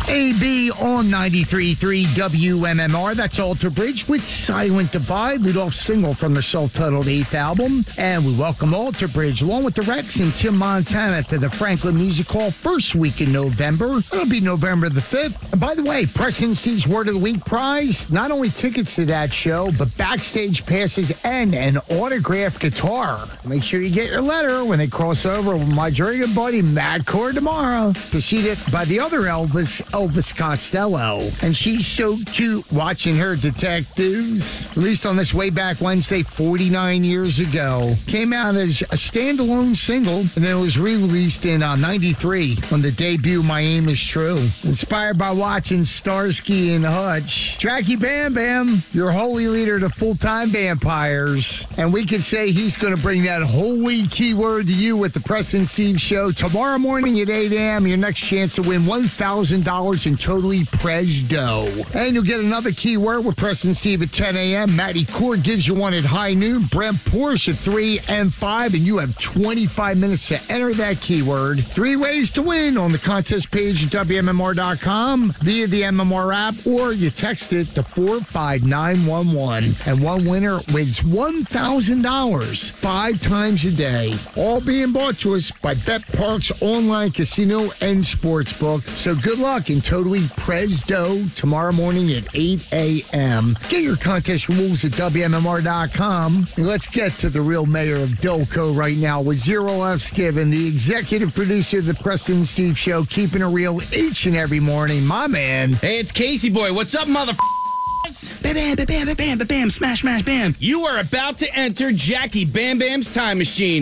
AB on 93.3 WMMR. That's Alter Bridge with Silent Divide, lead off single from their self-titled 8th album. And we welcome Alter Bridge, along with the Rex and Tim Montana, to the Franklin Music Hall first week in November. It'll be November the 5th. And by the way, Preston Steve's Word of the Week prize, not only tickets to that show, but backstage passes and an autographed guitar. Make sure you get your letter when they cross over with my very good buddy Matt Cord tomorrow. Preceded by the other Elvis Costello. And she's so cute watching her detectives. Released on this way back Wednesday, 49 years ago. Came out as a standalone single, and then it was re-released in 93 on the debut My Aim Is True. Inspired by watching Starsky and Hutch. Jackie Bam Bam, your holy leader to full-time vampires. And we could say he's going to bring that holy keyword to you with the Preston Steve Show tomorrow morning at 8 a.m. Your next chance to win $1,000 in Totally Prez dough. And you'll get another keyword with Preston Steve at 10 a.m. Matty Cord gives you one at high noon. Brent Porsche at 3 and 5. And you have 25 minutes to enter that keyword. 3 ways to win on the contest page at WMMR.com via the MMR app, or you text it to 45911. And one winner wins $1,000 5 times a day. All being brought to us by Bet Parks Online Casino and Sportsbook. So good luck in Totally Prez dough tomorrow morning at 8 a.m. Get your contest rules at WMMR.com. And let's get to the real mayor of Delco right now with Zero F's given, the executive producer of the Preston Steve Show, keeping it real each and every morning. My man. Hey, it's Casey Boy. What's up, bam, bam, bam, bam, bam, smash, smash, bam. You are about to enter Jackie Bam Bam's time machine.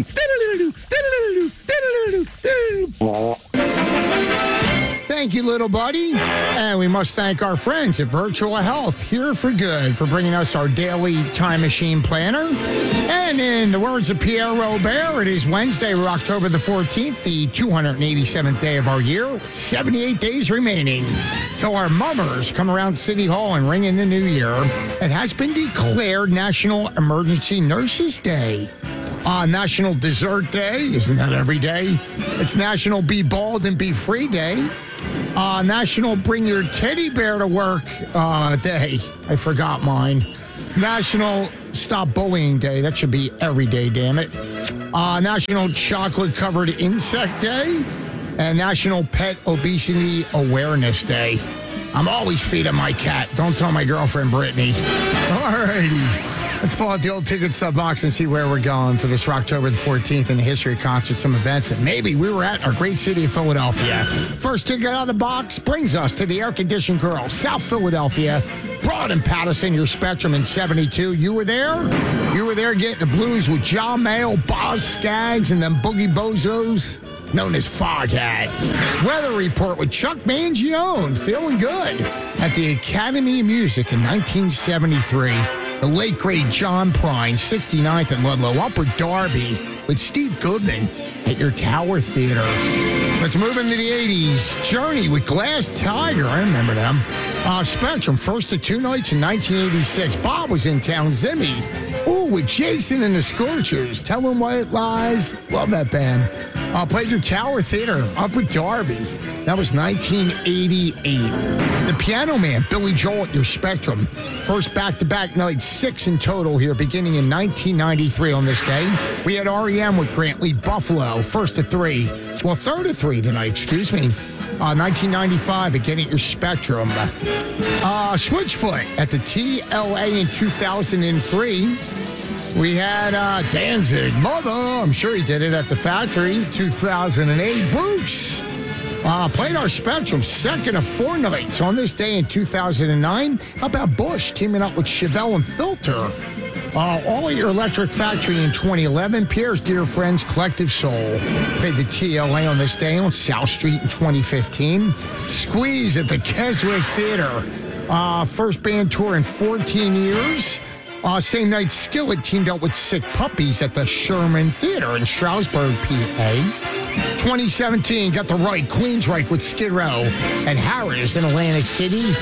Thank you, little buddy. And we must thank our friends at Virtual Health, Here for Good, for bringing us our daily time machine planner. And in the words of Pierre Robert, it is Wednesday, October the 14th, the 287th day of our year, with 78 days remaining till our mummers come around City Hall and ring in the new year. It has been declared National Emergency Nurses Day. National Dessert Day. Isn't that every day? It's National Be Bald and Be Free Day. National Bring Your Teddy Bear to Work Day. I forgot mine. National Stop Bullying Day. That should be every day, damn it. National Chocolate Covered Insect Day. And National Pet Obesity Awareness Day. I'm always feeding my cat. Don't tell my girlfriend, Brittany. All righty. Let's pull out the old ticket stub box and see where we're going for this October the 14th in the history of concerts, some events that maybe we were at our great city of Philadelphia. First ticket out of the box brings us to the air-conditioned girl, South Philadelphia. Broad and Patterson, your Spectrum in 72. You were there? You were there getting the blues with John Mayall, Boz Scaggs, and them boogie bozos known as Foghat. Weather report with Chuck Mangione, feeling good at the Academy of Music in 1973. The late, great John Prine, 69th and Ludlow. Upper Darby with Steve Goodman at your Tower Theater. Let's move into the 80s. Journey with Glass Tiger. I remember them. Spectrum, first of 2 nights in 1986. Bob was in town. Zimmy. Ooh, with Jason and the Scorchers. Tell Them White Lies. Love that band. Played your Tower Theater. Upper Darby. That was 1988. The Piano Man, Billy Joel at your Spectrum. First back-to-back nights, 6 in total here, beginning in 1993 on this day. We had R.E.M. with Grantley Buffalo, first of 3. Well, third of 3 tonight, excuse me. 1995, again at your Spectrum. Switchfoot at the TLA in 2003. We had Danzig, Mother, I'm sure he did it at the Factory, 2008. Boots played our Spectrum, second of 4 nights on this day in 2009. How about Bush teaming up with Chevelle and Filter? All at your Electric Factory in 2011. Pierre's Dear Friends, Collective Soul. Played the TLA on this day on South Street in 2015. Squeeze at the Keswick Theater. First band tour in 14 years. Same night, Skillet teamed up with Sick Puppies at the Sherman Theater in Stroudsburg, PA. 2017, got the right Queensryche with Skid Row at Harris in Atlantic City.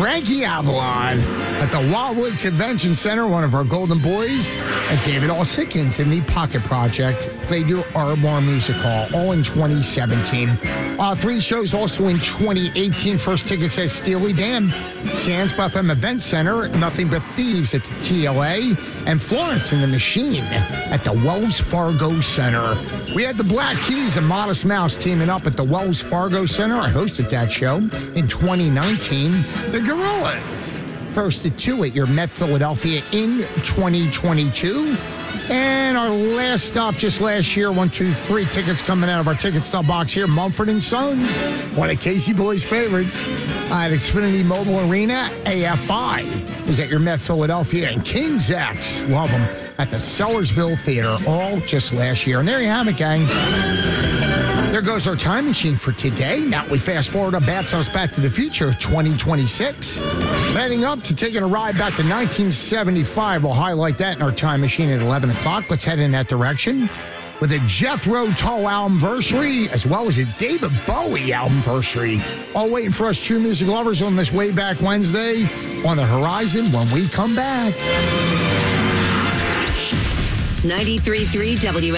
Frankie Avalon at the Wildwood Convention Center, one of our golden boys, and David Alsikins in the Pocket Project played your Ardmore Music Hall, all in 2017. 3 shows also in 2018. First ticket says Steely Dan, Sands Bethlehem Event Center, Nothing But Thieves at the TLA, and Florence and the Machine at the Wells Fargo Center. We had the Black Keys and Modest Mouse teaming up at the Wells Fargo Center. I hosted that show in 2019. The Gorillaz, first at 2 at your Met Philadelphia in 2022. And our last stop just last year, 1, 2, 3 tickets coming out of our ticket stub box here. Mumford & Sons, one of Casey Boy's favorites at Xfinity Mobile Arena. AFI is at your Met Philadelphia. And King's X, love them, at the Sellersville Theater, all just last year. And there you have it, gang. There goes our time machine for today. Now we fast forward to Bat's House Back to the Future of 2026. Heading up to taking a ride back to 1975. We'll highlight that in our time machine at 11 o'clock. Let's head in that direction with a Jethro Tull albumversary as well as a David Bowie albumversary. All waiting for us true music lovers on this Way Back Wednesday on the horizon when we come back. 93.3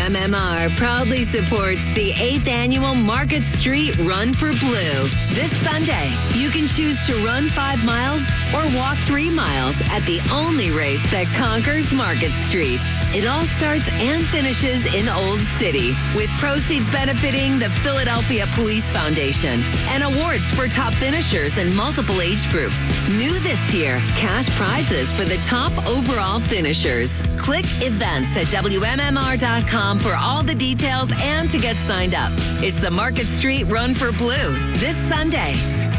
WMMR proudly supports the 8th annual Market Street Run for Blue. This Sunday, you can choose to run 5 miles or walk 3 miles at the only race that conquers Market Street. It all starts and finishes in Old City, with proceeds benefiting the Philadelphia Police Foundation and awards for top finishers in multiple age groups. New this year, cash prizes for the top overall finishers. Click events at WMMR.com for all the details and to get signed up. It's the Market Street Run for Blue this Sunday.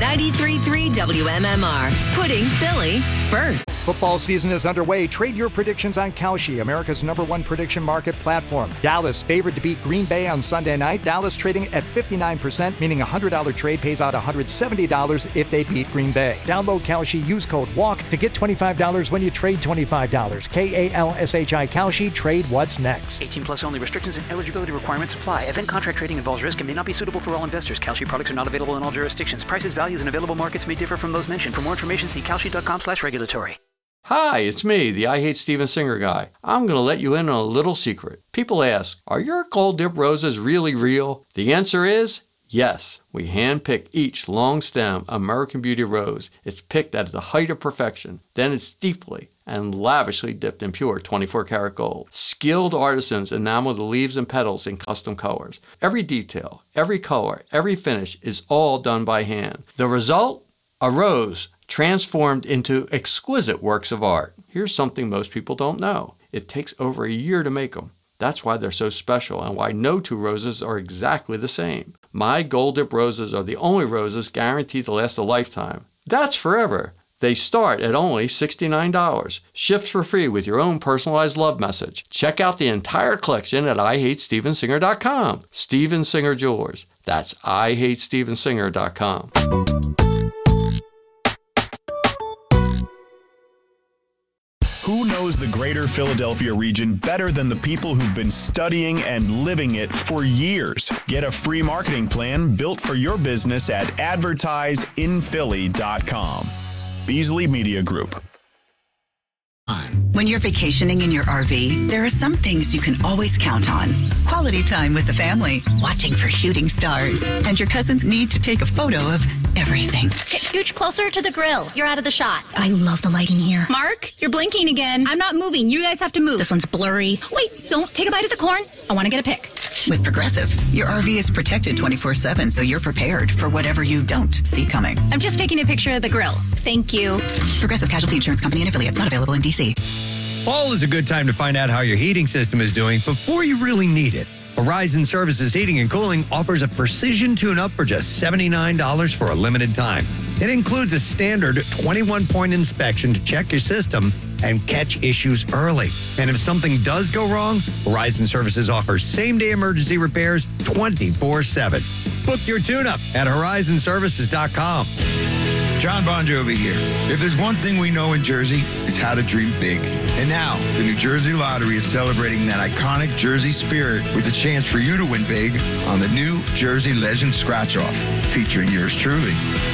93.3 WMMR, putting Philly first. Football season is underway. Trade your predictions on Kalshi, America's #1 prediction market platform. Dallas favored to beat Green Bay on Sunday night. Dallas trading at 59%, meaning a $100 trade pays out $170 if they beat Green Bay. Download Kalshi, use code WALK to get $25 when you trade $25. KALSHI Kalshi, trade what's next. 18 plus only. Restrictions and eligibility requirements apply. Event contract trading involves risk and may not be suitable for all investors. Kalshi products are not available in all jurisdictions. Prices, values, and available markets may differ from those mentioned. For more information, see kalshi.com/regulatory. Hi, it's me, the I Hate Steven Singer guy. I'm going to let you in on a little secret. People ask, are your gold dip roses really real? The answer is yes. We hand-pick each long-stem American Beauty rose. It's picked at the height of perfection. Then it's deeply and lavishly dipped in pure 24-karat gold. Skilled artisans enamel the leaves and petals in custom colors. Every detail, every color, every finish is all done by hand. The result? A rose transformed into exquisite works of art. Here's something most people don't know. It takes over a year to make them. That's why they're so special and why no 2 roses are exactly the same. My Gold Dip roses are the only roses guaranteed to last a lifetime. That's forever. They start at only $69. Shipped for free with your own personalized love message. Check out the entire collection at IHateStevenSinger.com. Steven Singer Jewelers. That's IHateStevenSinger.com. Who knows the greater Philadelphia region better than the people who've been studying and living it for years? Get a free marketing plan built for your business at advertiseinphilly.com. Beasley Media Group. When you're vacationing in your RV, there are some things you can always count on. Quality time with the family, watching for shooting stars, and your cousin's need to take a photo of everything. Scooch closer to the grill. You're out of the shot. I love the lighting here. Mark, you're blinking again. I'm not moving. You guys have to move. This one's blurry. Wait, don't take a bite of the corn. I want to get a pic. With Progressive, your RV is protected 24/7, so you're prepared for whatever you don't see coming. I'm just taking a picture of the grill. Thank you. Progressive Casualty Insurance Company and affiliates, not available in D.C. Fall is a good time to find out how your heating system is doing before you really need it. Horizon Services Heating and Cooling offers a precision tune-up for just $79 for a limited time. It includes a standard 21-point inspection to check your system and catch issues early. And if something does go wrong, Horizon Services offers same-day emergency repairs 24/7. Book your tune-up at horizonservices.com. John Bon Jovi here. If there's one thing we know in Jersey, it's how to dream big. And now, the New Jersey Lottery is celebrating that iconic Jersey spirit with a chance for you to win big on the new Jersey Legend Scratch-Off, featuring yours truly.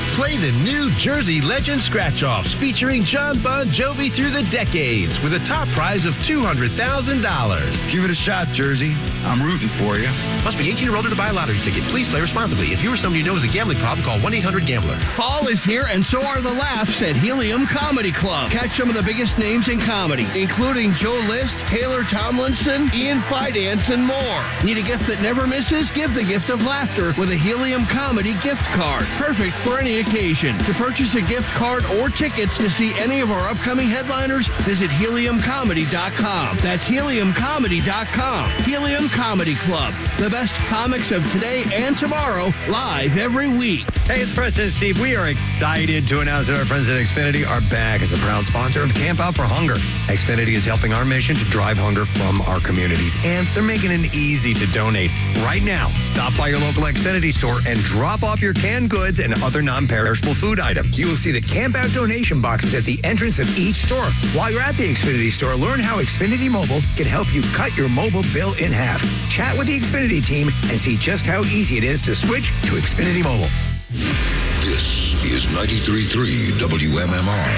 Play the New Jersey Legend Scratch-Offs featuring John Bon Jovi through the decades with a top prize of $200,000. Give it a shot, Jersey. I'm rooting for you. Must be 18 or older to buy a lottery ticket. Please play responsibly. If you or somebody you know has a gambling problem, call 1-800-GAMBLER. Fall is here, and so are the laughs at Helium Comedy Club. Catch some of the biggest names in comedy, including Joe List, Taylor Tomlinson, Ian Fidance, and more. Need a gift that never misses? Give the gift of laughter with a Helium Comedy gift card. Perfect for any occasion. To purchase a gift card or tickets to see any of our upcoming headliners, visit heliumcomedy.com. That's heliumcomedy.com. Helium Comedy Club. The best comics of today and tomorrow, live every week. Hey, it's Preston and Steve. We are excited to announce that our friends at Xfinity are back as a proud sponsor of Camp Out for Hunger. Xfinity is helping our mission to drive hunger from our communities, and they're making it easy to donate. Right now, stop by your local Xfinity store and drop off your canned goods and other non-perishable food items. You will see the Camp Out donation boxes at the entrance of each store. While you're at the Xfinity store, learn how Xfinity Mobile can help you cut your mobile bill in half. Chat with the Xfinity team and see just how easy it is to switch to Xfinity Mobile. This is 93.3 WMMR.